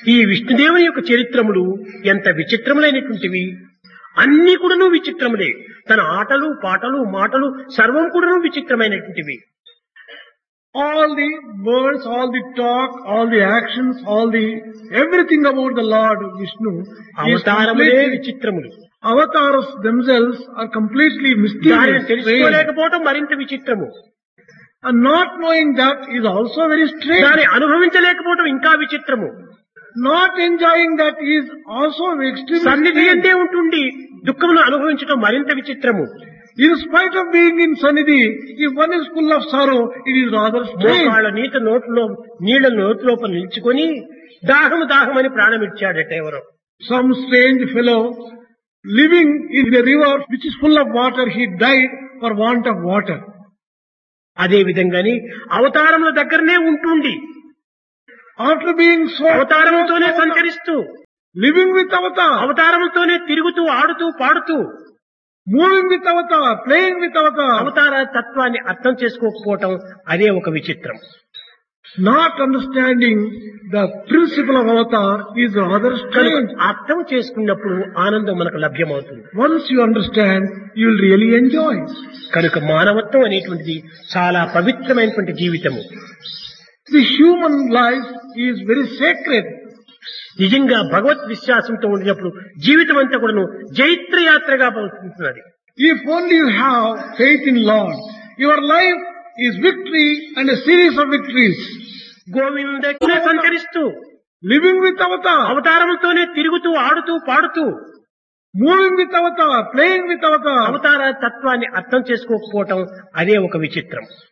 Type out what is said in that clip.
ఈ విష్ణుదేవుని యొక్క చరిత్రములు ఎంత విచిత్రములైనటువంటివి. అన్ని కూడాను విచిత్రములే. తన ఆటలు పాటలు మాటలు సర్వం కూడాను విచిత్రమైనటువంటివి. All the words, all the talk, all the actions, everything about the Lord Vishnu is అవతారములే completely, విచిత్రములు. avatars themselves are completely దానిని mysterious, strange. తెలుసుకోలేకపోవటం మరింత విచిత్రము. And not knowing that is also very strange. దాన్ని అనుభవించలేకపోవటం ఇంకా విచిత్రము. Not enjoying that is also extremely సన్నిధి strange. అంటే ఉంటుండి దుఃఖమును అనుభవించడం మరింత విచిత్రము. In spite of being in Sannidhi, if one is full of sorrow, it is rather strange. మోకాళ్ళ నీళ్ల నోటిలోపల నిల్చుకొని దాహమని ప్రాణమిచ్చాడట ఎవరో. Some strange fellow living in the river which is full of water, he died for want of water. అదే విధంగాని అవతారముల దగ్గరనే ఉంటుండి After being so అవతారముతోనే సంచరిస్తూ living with avatar, అవతారముతోనే తిరుగుతూ ఆడుతూ పాడుతూ moving with avatar, playing with avatar, అవతార తత్వాన్ని అర్థం చేసుకోకపోవటం అదే ఒక విచిత్రం. not understanding the principle of avatar is rather strange. అర్థం చేసుకున్నప్పుడు ఆనందం మనకు లభ్యమవుతుంది. Once you understand, you will really enjoy. కనుక మానవత్వం అనేటువంటిది చాలా పవిత్రమైనటువంటి జీవితము. The human life is very sacred. నిజంగా భగవత్ విశ్వాసంతో ఉండినప్పుడు జీవితం అంతా కూడాను జైత్రయాత్రగా ఉంటున్నది. If only you have faith in Lord, your life is victory and a series of victories. Govinda సంచరిస్తూ Living with avatar, అవతారముతోనే తిరుగుతూ ఆడుతూ పాడుతూ moving with avatar, playing with avatar, అవతార తత్వాన్ని అర్థం చేసుకోకపోవటం అదే ఒక విచిత్రం.